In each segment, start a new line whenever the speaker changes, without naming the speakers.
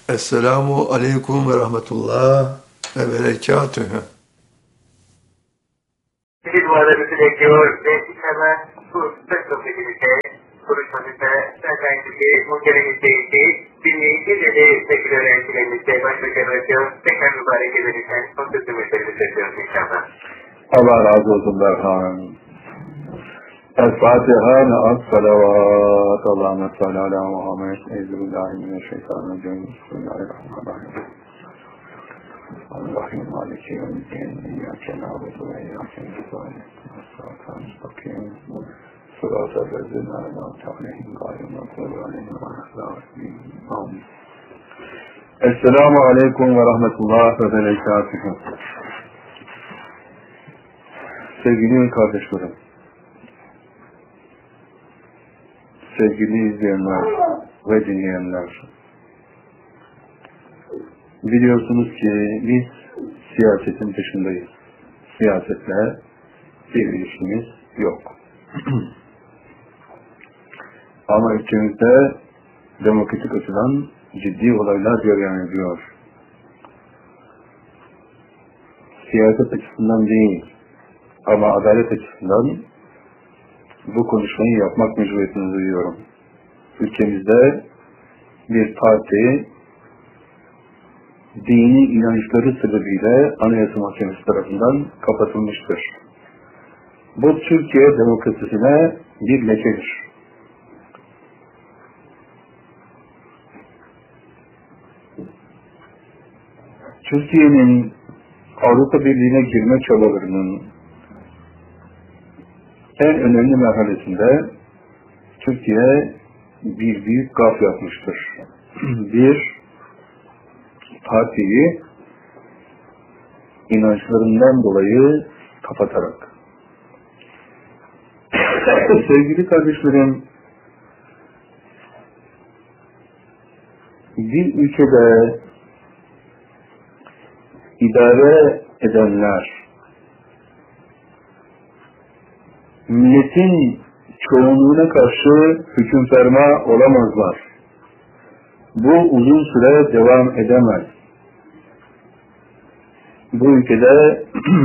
Esselamu aleyküm ve rahmetullah ve berekatühü.
Sizi dualarınızı bekliyor ve hemen bu söz sohbetimizde konuşmamızda zaten ki muhterem izleyici, dinleyici ve de sevgili öğrencilerimizle başlıca bırakıyor. Tekrar mübarek edilirken son sözümüzlerimizi söylüyoruz inşallah.
Allah razı olsun Berhan. El-Fatiha me'as salavat. Allahümme salli ala Muhammed. Euzubillahimineşşeytanirracim. Bismillahirrahmanirrahim. Allahümme maliki yevmiddin. İyyâke na'budu ve iyyâke nestaîn. Es-sirâtal mustakîm. Sıratal lezîne en'amte aleyhim gâyril mağdûbi aleyhim ve lâddâllîn. Amin. Esselamu aleyküm ve rahmetullah ve berekatühü. Sevgili kardeşlerim, sevgili izleyenler ve dinleyenler, biliyorsunuz ki biz siyasetin dışındayız. Siyasetle bir ilişkimiz yok. Ama ülkemizde demokratik açıdan ciddi olaylar cereyan ediyor. Siyaset açısından değil, ama adalet açısından bu konuşmayı yapmak mecburiyetini duyuyorum. Ülkemizde bir parti dini inançları sebebiyle Anayasa Mahkemesi tarafından kapatılmıştır. Bu Türkiye demokrasisine bir lekedir. Türkiye'nin Avrupa Birliği'ne girme çabalarının en önemli merhalesinde Türkiye bir büyük gaf yapmıştır. Bir partiyi inançlarından dolayı kapatarak. Sevgili kardeşlerim, bir ülkede idare edenler milletin çoğunluğuna karşı hükümferma olamazlar. Bu uzun süre devam edemez. Bu ülkede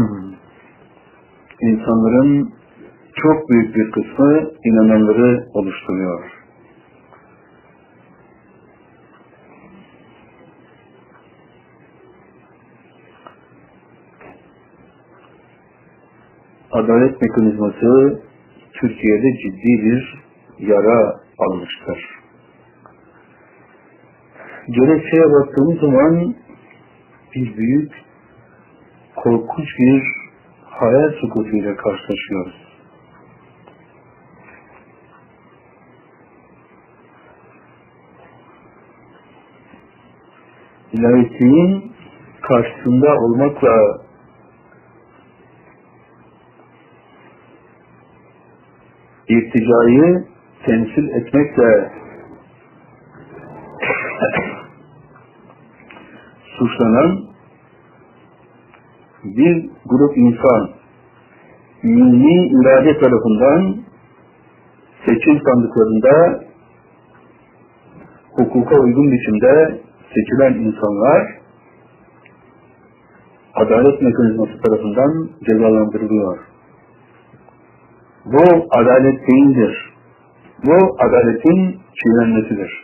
insanların çok büyük bir kısmı inananları oluşturuyor. Adalet mekanizması Türkiye'de ciddi bir yara almıştır. Gerekçeye baktığımız zaman bir büyük, korkunç bir hayal sukutuyla karşılaşıyoruz. Laikliğin karşısında olmakla irticayı temsil etmekle suçlanan bir grup insan milli irade tarafından seçim sandıklarında hukuka uygun biçimde seçilen insanlar adalet mekanizması tarafından cezalandırılıyor. Bu adalet değildir. Bu adaletin çiğnenmesidir.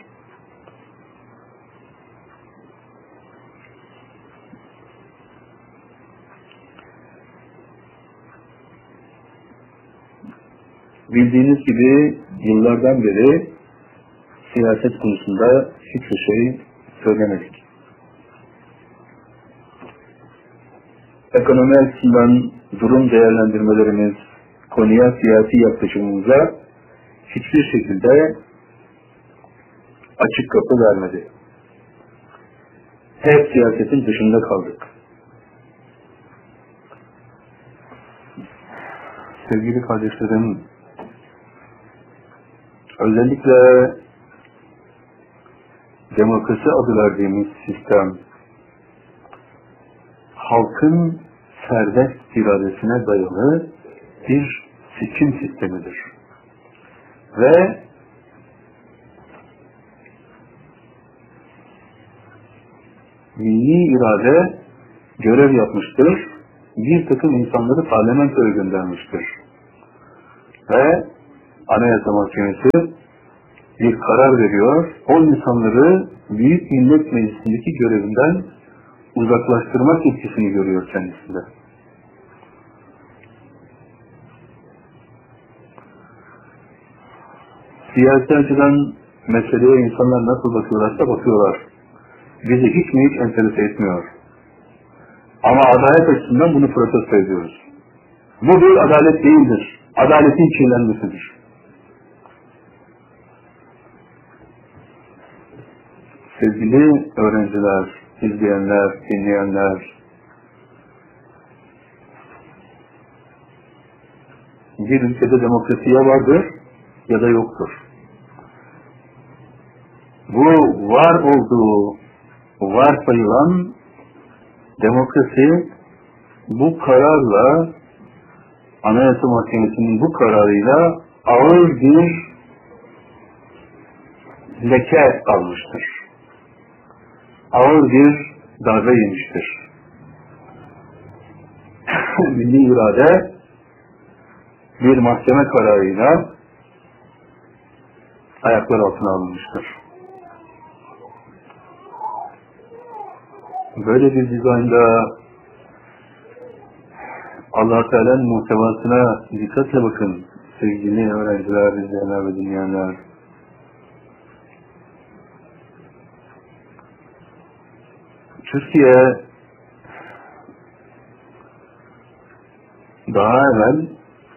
Bildiğiniz gibi yıllardan beri siyaset konusunda hiçbir şey söylemedik. Ekonomi açısından durum değerlendirmelerimiz, konuya siyasi yaklaşımımıza hiçbir şekilde açık kapı vermedi. Hep siyasetin dışında kaldık. Sevgili kardeşlerim, özellikle demokrasi adı verdiğimiz sistem, halkın serbest iradesine dayalı bir seçim sistemidir. Ve milli irade görev yapmıştır. Bir takım insanları parlamentoya göndermiştir. Ve Anayasa Mahkemesi bir karar veriyor. O insanları Büyük Millet Meclisi'ndeki görevinden uzaklaştırmak yetkisini görüyor kendisinde. Siyasi açıdan meseleye insanlar nasıl bakıyorlarsa bakıyorlar. Bizi hiç mi hiç enterese etmiyor. Ama adalet açısından bunu protesto ediyoruz. Bu bir adalet değildir. Adaletin kirlenmesidir. Sevgili öğrenciler, izleyenler, dinleyenler, bir ülkede demokrasi ya vardır ya da yoktur. Bu var olduğu varsayılan demokrasi bu kararla, Anayasa Mahkemesi'nin bu kararıyla ağır bir leke almıştır. Ağır bir darbe yemiştir. Milli irade bir mahkeme kararıyla ayaklar altına alınmıştır. Böyle bir dizaynda Allah-u Teala'nın muhtevasına dikkatle bakın sevgili öğrenciler, izleyenler ve dinleyenler. Türkiye daha evvel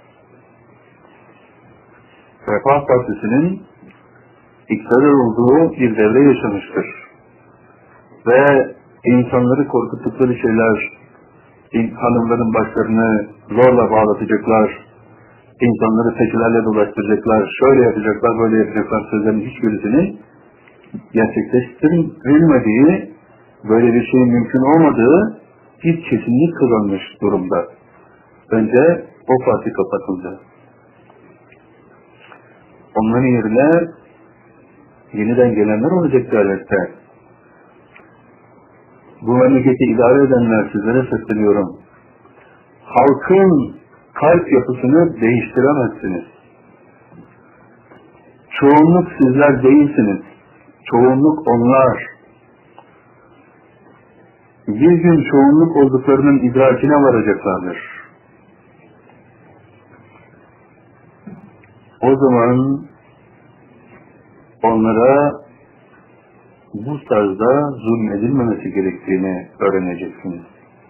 Refah Partisi'nin iktidar olduğu bir devre yaşamıştır. Ve insanları korkuttukları şeyler, hanımların başlarını zorla bağlatacaklar, insanları tekilerle dolaştıracaklar, şöyle yapacaklar, böyle yapacaklar sözlerin hiçbirisinin gerçekleştirilmediği, böyle bir şeyin mümkün olmadığı bir kesinlik kazanmış durumda. Önce o parti kapatıldı. Onların yerine yeniden gelenler olacaktı elbette. Bu memleketi idare edenler, sizlere sesleniyorum. Halkın kalp yapısını değiştiremezsiniz. Çoğunluk sizler değilsiniz. Çoğunluk onlar. Bir gün çoğunluk olduklarının idrakine varacaklardır. O zaman onlara bu tarzda zulmedilmemesi gerektiğini öğreneceksiniz.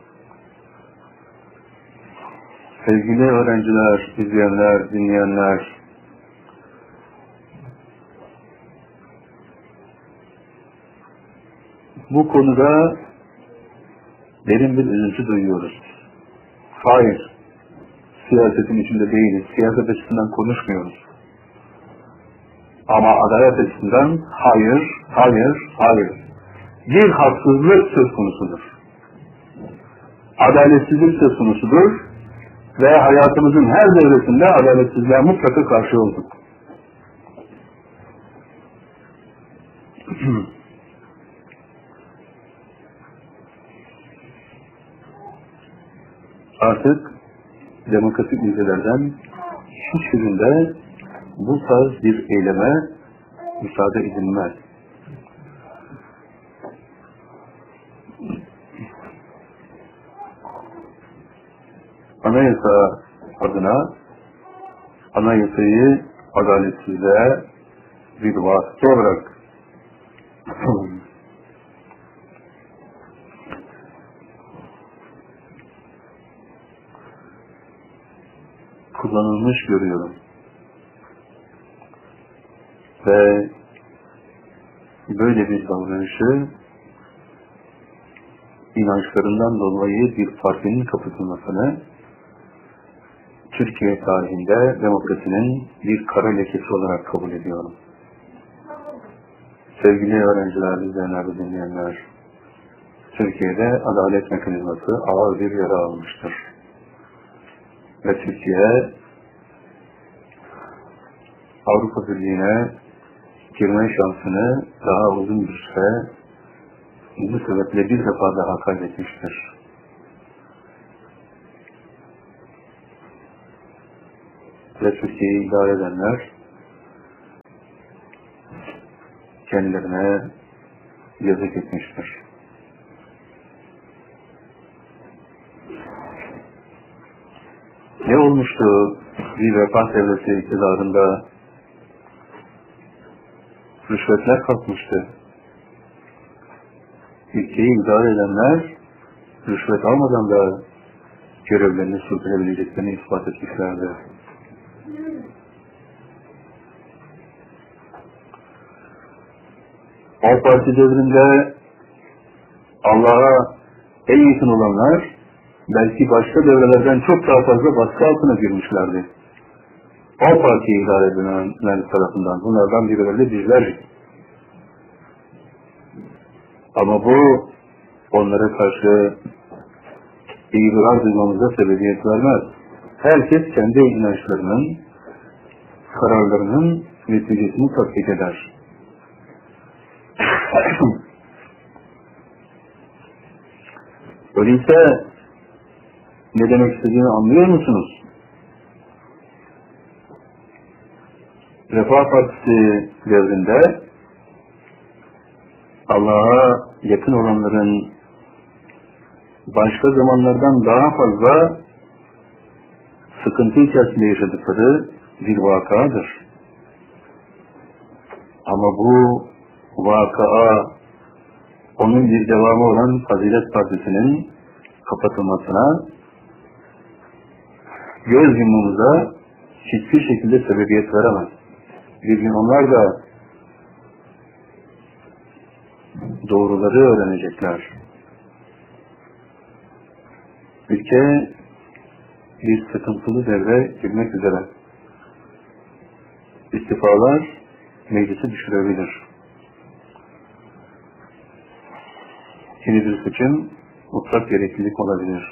Sevgili öğrenciler, izleyenler, dinleyenler, bu konuda derin bir üzüntü duyuyoruz. Hayır, siyasetin içinde değiliz, siyaset açısından konuşmuyoruz. Ama adalet açısından hayır, hayır, hayır. Bir haksızlık söz konusudur. Adaletsizlik söz konusudur ve hayatımızın her devresinde adaletsizliğe mutlaka karşı olduk. Artık demokratik ülkelerden hiçbirinde bu tarz bir eyleme müsaade edilmez. Anayasa adına anayasayı adaletsizliğe bir vasıta olarak kullanılmış görüyorum. Ve böyle bir davranışı inançlarından dolayı bir partinin kapatılmasını Türkiye tarihinde demokrasinin bir kara lekesi olarak kabul ediyorum. Sevgili öğrenciler, izleyenler ve dinleyenler, Türkiye'de adalet mekanizması ağır bir yara almıştır. Ve Türkiye Avrupa Birliği'ne girme şansını daha uzun bir süre Bu sebeple bir defa daha kaybetmiştir. Ve Türkiye'yi idare edenler kendilerine yazık etmiştir. Ne olmuştu bir refah devleti iktidarında? Rüşvetler kalkmıştı. Ülkeyi idare edenler rüşvet almadan da görevlerini sürdürebileceklerini ispat etmişlerdi. AK Parti devrinde Allah'a en yakın olanlar belki başka devrelerden çok daha fazla baskı altına girmişlerdi. AK Parti'yi idare edilenler tarafından bunlardan birileri bizler. Ama bu onlara karşı itiraz duymamıza sebebiyet vermez. Herkes kendi inançlarının, kararlarının neticesini tatbik eder. Öyleyse ne demek istediğini anlıyor musunuz? Refah Partisi devrinde Allah'a yakın olanların başka zamanlardan daha fazla sıkıntı içerisinde yaşadıkları bir vakadır. Ama bu vakaa onun bir devamı olan Fazilet Partisi'nin kapatılmasına, göz yummamıza hiçbir şekilde sebebiyet veremez. Bir gün onlar da doğruları öğrenecekler. Ülke bir sıkıntılı devre girmek üzere. İstifalar meclisi düşürebilir. Yeni bir seçim mutlak gereklilik olabilir.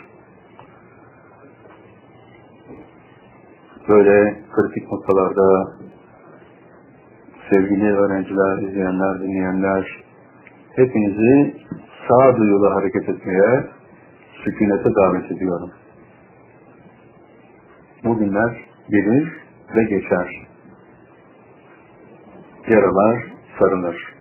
Böyle kritik noktalarda sevgili öğrenciler, izleyenler, dinleyenler, hepinizi sağduyulu hareket etmeye, sükunete davet ediyorum. Bu günler gelir ve geçer. Yaralar sarılır.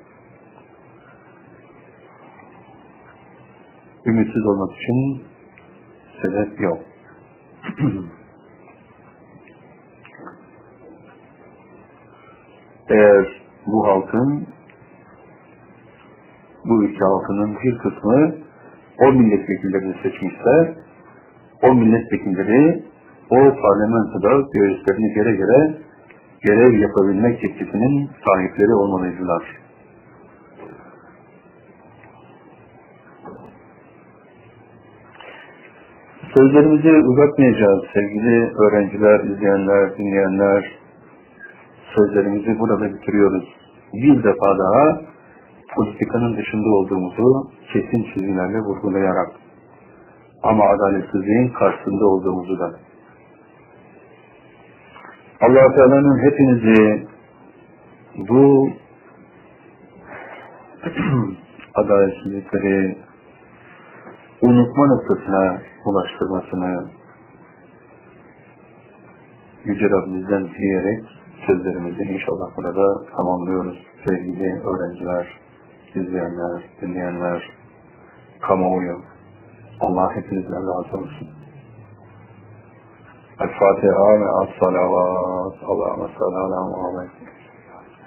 Ümitsiz olmak için sebep yok. Eğer bu halkın, bu ülke halkının bir kısmı o milletvekillerini seçmişse, o milletvekilleri o parlamentoda göğüslerini gere gere görev yapabilmek yetkisinin sahipleri olmalıydılar. Sözlerimizi uzatmayacağız sevgili öğrenciler, izleyenler, dinleyenler. Sözlerimizi burada bitiriyoruz. Bir defa daha politikanın dışında olduğumuzu kesin çizgilerle vurgulayarak, ama adaletsizliğin karşısında olduğumuzu da. Allah-u Teala'nın hepinizi bu adaletsizlikleri unutma noktasına ulaştırmasını Yüce Rabbimizden dileyerek sözlerimizi inşallah burada tamamlıyoruz. Sevgili öğrenciler, izleyenler, dinleyenler, kamuoyu, Allah hepinizden razı olsun. El-Fatiha ve as-salavat. Allahümme salli ala Muhammed.